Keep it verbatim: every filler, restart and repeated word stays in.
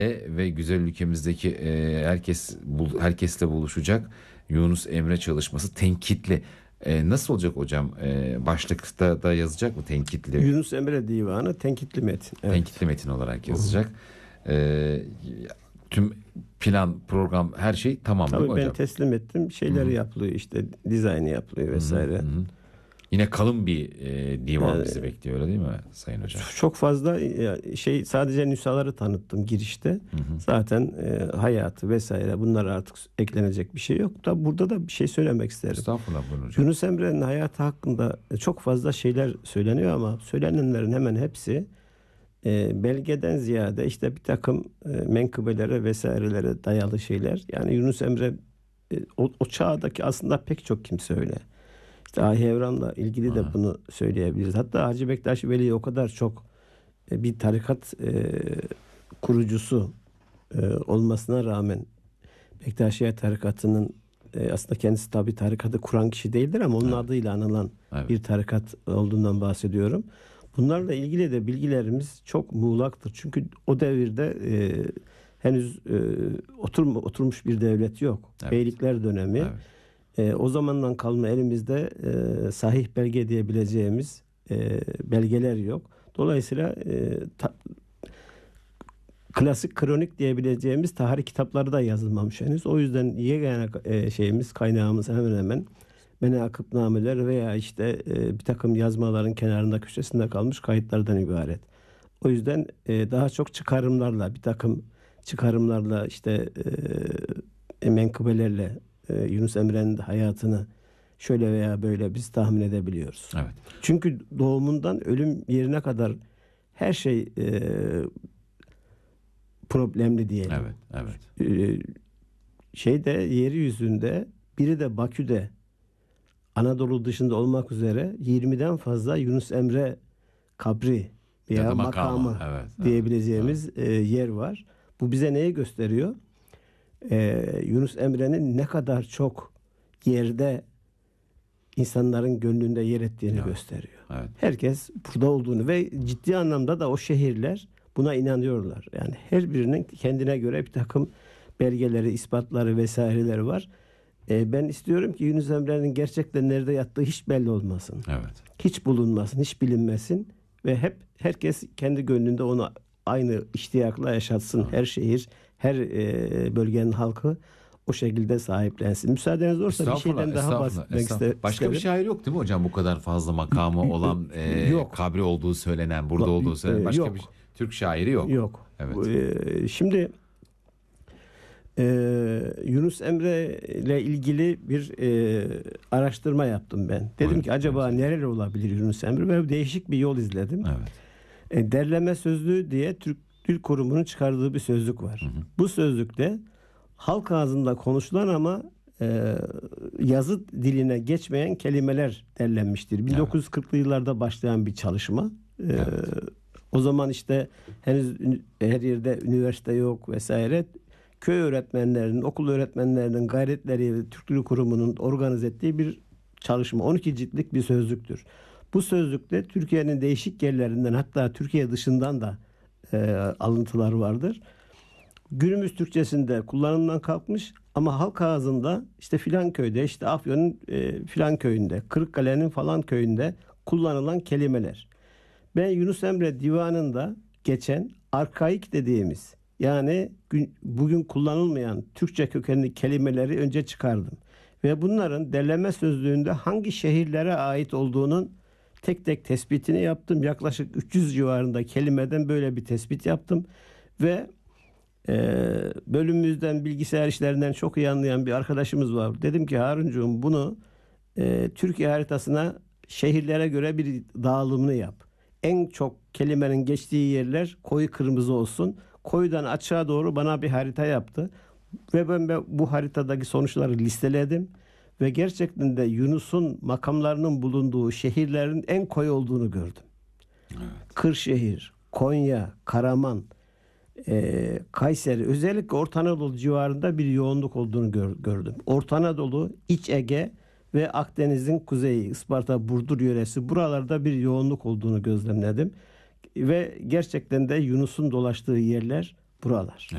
E, ve güzel ülkemizdeki e, herkes bul- herkesle buluşacak Yunus Emre çalışması tenkitli. E, nasıl olacak hocam? E, başlıkta da yazacak mı tenkitli? Yunus Emre Divanı tenkitli metin. Evet. Tenkitli metin olarak Hı hı. yazacak. E, tüm plan, program, her şey tamam değil mi Tabii ben hocam? teslim ettim. Hı Şeyleri hı, yapılıyor işte, dizaynı yapılıyor hı hı, vesaire. hı hı. Yine kalın bir e, divan bizi Yani bekliyor, öyle değil mi Sayın Hocam? çok fazla e, şey, sadece nüshaları tanıttım girişte. Hı hı. Zaten e, hayatı vesaire, bunlar artık eklenecek bir şey yok da burada da bir şey söylemek isterim. Estağfurullah, buyurun hocam. Yunus Emre'nin hayatı hakkında çok fazla şeyler söyleniyor ama söylenenlerin hemen hepsi e, belgeden ziyade işte bir takım e, menkıbelere vesairelere dayalı şeyler. Yani Yunus Emre e, o, o çağdaki aslında pek çok kimse öyle. İşte Ahi Evran'la ilgili de Hı. bunu söyleyebiliriz. Hatta Hacı Bektaş Veli o kadar çok e, bir tarikat e, kurucusu e, olmasına rağmen, Bektaşiye tarikatının e, aslında kendisi tabi tarikatı kuran kişi değildir ama onun Evet, adıyla anılan evet. bir tarikat olduğundan bahsediyorum. Bunlarla ilgili de bilgilerimiz çok muğlaktır. Çünkü o devirde e, henüz e, oturma, oturmuş bir devlet yok. Evet. Beylikler dönemi. Evet. E, o zamandan kalma elimizde e, sahih belge diyebileceğimiz e, belgeler yok. Dolayısıyla e, ta- klasik kronik diyebileceğimiz tarih kitapları da yazılmamış henüz. O yüzden yegane e, şeyimiz, kaynağımız hemen hemen menakıbnameler veya işte e, bir takım yazmaların kenarında köşesinde kalmış kayıtlardan ibaret. O yüzden e, daha çok çıkarımlarla, bir takım çıkarımlarla işte e, menkıbelerle e, Yunus Emre'nin hayatını şöyle veya böyle biz tahmin edebiliyoruz. Evet. Çünkü doğumundan ölüm yerine kadar her şey e, problemli diyelim. Evet. Evet. Ee, şeyde, yeryüzünde, biri de Bakü'de, Anadolu dışında olmak üzere yirmiden fazla Yunus Emre kabri Ya veya da makama. makamı Evet. Evet. Evet. diyebileceğimiz e, yer var. Bu bize neyi gösteriyor? Ee, Yunus Emre'nin ne kadar çok yerde insanların gönlünde yer ettiğini Evet. gösteriyor. Evet. Herkes burada olduğunu ve ciddi anlamda da o şehirler buna inanıyorlar. Yani her birinin kendine göre bir takım belgeleri, ispatları vesaireleri var. E, ben istiyorum ki Yunus Emre'nin gerçekten nerede yattığı hiç belli olmasın. Evet. Hiç bulunmasın, hiç bilinmesin ve hep herkes kendi gönlünde onu aynı iştiyakla yaşatsın. Evet. Her şehir, her e, bölgenin halkı o şekilde sahiplensin. Müsaadeniz olursa bir Estağfurullah, şeyden daha estağfurullah, bahsetmek iste- estağfurullah. Başka bir isterim. şair yok değil mi hocam, bu kadar fazla makamı olan, e, Yok. kabri olduğu söylenen, burada Va- olduğu e, söylenen başka bir Yok. Türk şairi yok. Yok. Evet. E, şimdi e, Yunus Emre ile ilgili bir e, araştırma yaptım ben. Dedim Buyurun. ki acaba Buyurun. nereli olabilir Yunus Emre? Ve değişik bir yol izledim. Evet. E, derleme sözlüğü diye Türk Dil Kurumu'nun çıkardığı bir sözlük var. Hı hı. Bu sözlükte halk ağzında konuşulan ama e, yazı diline geçmeyen kelimeler derlenmiştir. bin dokuz yüz kırklı yıllarda başlayan bir çalışma. E, Evet. O zaman işte henüz ün- her yerde üniversite yok vesaire. Köy öğretmenlerinin, okul öğretmenlerinin gayretleri Türk Dil Kurumu'nun organize ettiği bir çalışma. on iki ciltlik bir sözlüktür. Bu sözlükte Türkiye'nin değişik yerlerinden, hatta Türkiye dışından da e, alıntılar vardır. Günümüz Türkçesinde kullanımdan kalkmış ama halk ağzında işte filan köyde, işte Afyon'un e, filan köyünde, Kırıkkale'nin falan köyünde kullanılan kelimeler. Ben Yunus Emre Divanı'nda geçen arkaik dediğimiz, yani gün, bugün kullanılmayan Türkçe kökenli kelimeleri önce çıkardım. Ve bunların derleme sözlüğünde hangi şehirlere ait olduğunun tek tek tespitini yaptım. Yaklaşık üç yüz civarında kelimeden böyle bir tespit yaptım. Ve e, bölümümüzden, bilgisayar işlerinden çok iyi anlayan bir arkadaşımız var. Dedim ki Haruncuğum, bunu e, Türkiye haritasına şehirlere göre bir dağılımını yap. En çok kelimenin geçtiği yerler koyu kırmızı olsun. Koyudan açığa doğru bana bir harita yaptı. Ve ben de bu haritadaki sonuçları listeledim. Ve gerçekten de Yunus'un makamlarının bulunduğu şehirlerin en koyu olduğunu gördüm. Evet. Kırşehir, Konya, Karaman, e, Kayseri, özellikle Orta Anadolu civarında bir yoğunluk olduğunu gör, gördüm. Orta Anadolu, İç Ege ve Akdeniz'in kuzeyi, Isparta, Burdur yöresi, buralarda bir yoğunluk olduğunu gözlemledim. Ve gerçekten de Yunus'un dolaştığı yerler buralar.